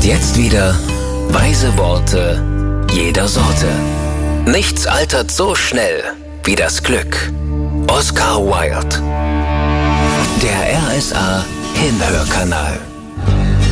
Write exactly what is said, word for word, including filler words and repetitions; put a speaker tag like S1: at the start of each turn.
S1: jetzt wieder weise Worte jeder Sorte. Nichts altert so schnell wie das Glück. Oscar Wilde. Der R S A Hinhörkanal.